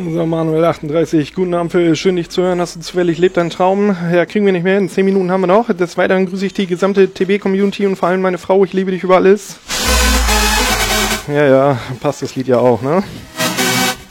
So, Manuel 38, guten Abend, für schön dich zu hören, hast du zufällig lebt dein Traum? Ja, kriegen wir nicht mehr hin, 10 Minuten haben wir noch. Des Weiteren grüße ich die gesamte TB-Community und vor allem meine Frau, ich liebe dich über alles. Ja, passt das Lied ja auch, ne?